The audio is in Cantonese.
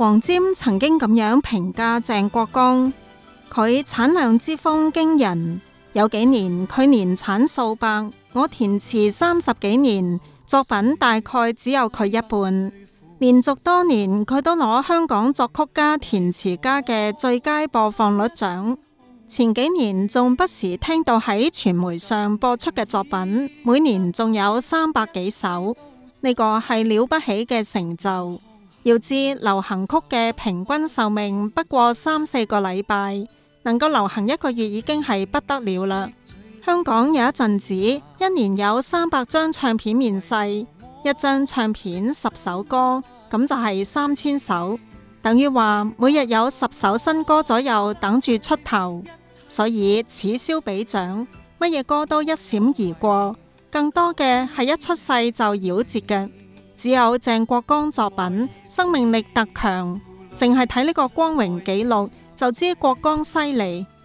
黃霑曾經咁樣評價鄭國江，佢產量之豐驚人，有幾年佢年產數百，我填詞30幾年，作品大概只有佢一半。連續多年佢都攞香港作曲家填詞家嘅最佳播放率獎。前幾年仲不時聽到喺傳媒上播出嘅作品，每年仲有300幾首，呢個係了不起嘅成就。要知流行曲嘅平均壽命不過3-4個禮拜，能夠流行1個月已經係不得了啦。香港有一陣子，一年有300張唱片面世，一張唱片10首歌，咁就係3000首，等於話每日有10首新歌左右等住出頭。所以此消彼長，乜嘢歌都一閃而過，更多嘅係一出世就夭折嘅。只有鄭國江作品生命力特強，淨係睇呢個光榮紀錄就知國江犀利。